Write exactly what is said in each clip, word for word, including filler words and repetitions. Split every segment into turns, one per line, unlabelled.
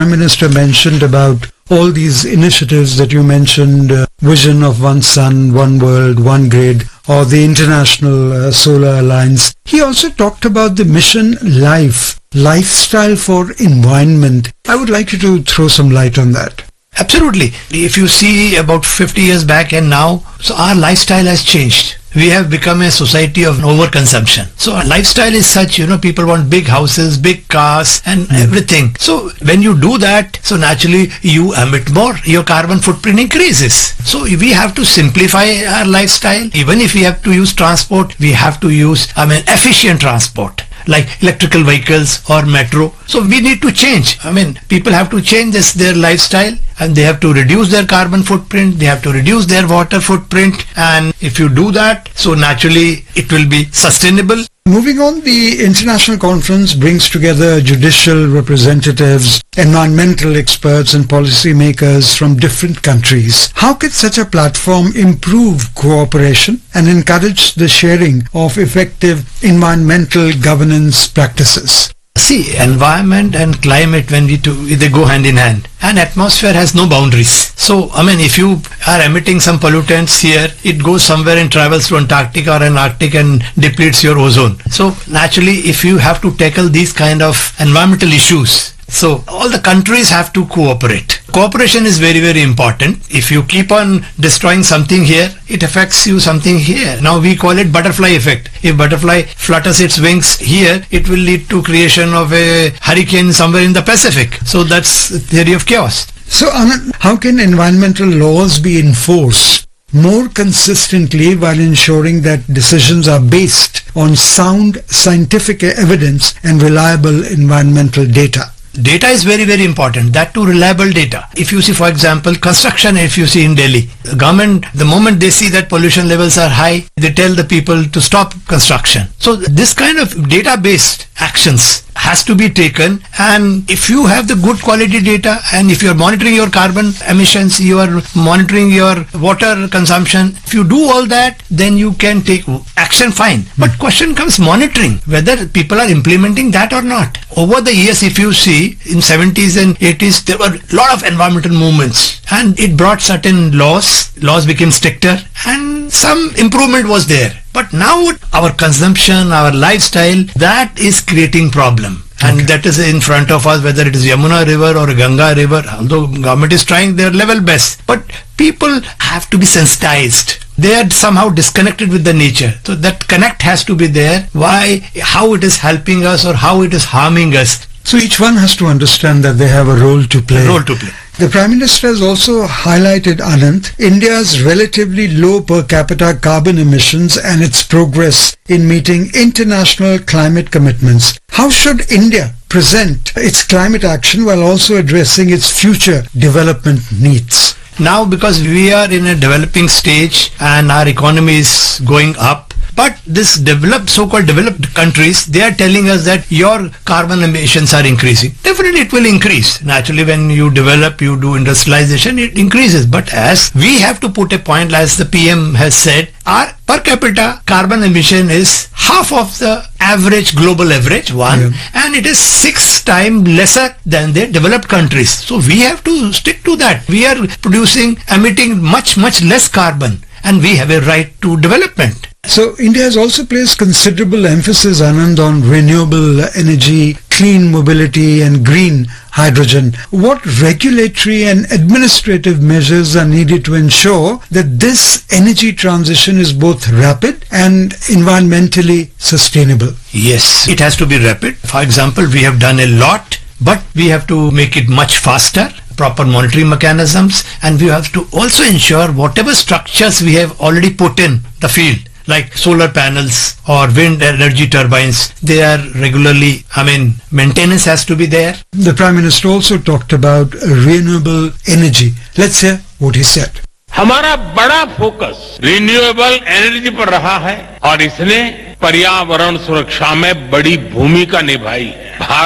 Prime Minister mentioned about all these initiatives that you mentioned, uh, Vision of One Sun, One World, One Grid, or the International uh, Solar Alliance. He also talked about the Mission Life, Lifestyle for Environment. I would like you to throw some light on that.
Absolutely. If you see about fifty years back and now, so our lifestyle has changed. We have become a society of overconsumption. So our lifestyle is such, you know, people want big houses, big cars and mm. everything. So when you do that, so naturally you emit more, your carbon footprint increases. So we have to simplify our lifestyle. Even if we have to use transport, we have to use, I mean, efficient transport, like electrical vehicles or metro. So we need to change. I mean, people have to change this, their lifestyle, and they have to reduce their carbon footprint, they have to reduce their water footprint, and if you do that, so naturally it will be sustainable.
Moving on, the international conference brings together judicial representatives, environmental experts and policymakers from different countries. How can such a platform improve cooperation and encourage the sharing of effective environmental governance practices?
See, environment and climate, when we do, they go hand in hand. And atmosphere has no boundaries. So, I mean, if you are emitting some pollutants here, it goes somewhere and travels to Antarctica or an Arctic and depletes your ozone. So, naturally, if you have to tackle these kind of environmental issues, so all the countries have to cooperate. Cooperation is very, very important. If you keep on destroying something here, it affects you something here. Now we call it butterfly effect. If butterfly flutters its wings here, it will lead to creation of a hurricane somewhere in the Pacific. So that's the theory of chaos.
So Anand, how can environmental laws be enforced more consistently while ensuring that decisions are based on sound scientific evidence and reliable environmental data?
Data is very, very important. That too, reliable data. If you see, for example, construction, if you see in Delhi, the government, the moment they see that pollution levels are high, they tell the people to stop construction. So this kind of data-based actions has to be taken, and if you have the good quality data and if you are monitoring your carbon emissions, you are monitoring your water consumption, if you do all that, then you can take action, fine. But question comes monitoring, whether people are implementing that or not. Over the years, if you see, in seventies and eighties, there were a lot of environmental movements and it brought certain laws, laws became stricter and some improvement was there. But now our consumption, our lifestyle, that is creating problem. And okay. that is in front of us, whether it is Yamuna River or Ganga River, although government is trying their level best. But people have to be sensitized. They are somehow disconnected with the nature. So that connect has to be there. Why, how it is helping us or how it is harming us.
So each one has to understand that they have a role to play.
A role to play.
The Prime Minister has also highlighted, Anant, India's relatively low per capita carbon emissions and its progress in meeting international climate commitments. How should India present its climate action while also addressing its future development needs?
Now, because we are in a developing stage and our economy is going up, but this developed, so-called developed countries, they are telling us that your carbon emissions are increasing. Definitely it will increase. Naturally, when you develop, you do industrialization, it increases. But as we have to put a point, as the P M has said, our per capita carbon emission is half of the average, global average, one, yeah. and it is six times lesser than the developed countries. So we have to stick to that. We are producing, emitting much, much less carbon, and we have a right to development.
So India has also placed considerable emphasis, Anand, on renewable energy, clean mobility and green hydrogen. What regulatory and administrative measures are needed to ensure that this energy transition is both rapid and environmentally sustainable?
Yes, it has to be rapid. For example, we have done a lot, but we have to make it much faster. Proper monitoring mechanisms, and we have to also ensure whatever structures we have already put in the field, like solar panels or wind energy turbines, they are regularly, I mean, maintenance has to be there.
The Prime Minister also talked about renewable energy. Let's hear what he said.
हमारा बड़ा focus renewable energy पर रहा है और इसने पर्यावरण सुरक्षा में बड़ी भूमिका निभाई है. भारत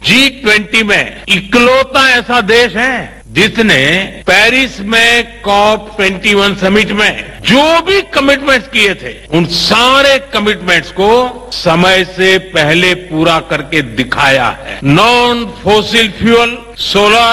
जी ट्वेंटी में इकलौता ऐसा देश है जिसने पेरिस में कॉप ट्वेंटी वन समिट में जो भी कमिटमेंट्स किए थे उन सारे कमिटमेंट्स को समय से पहले पूरा करके दिखाया है। Non fossil fuel, solar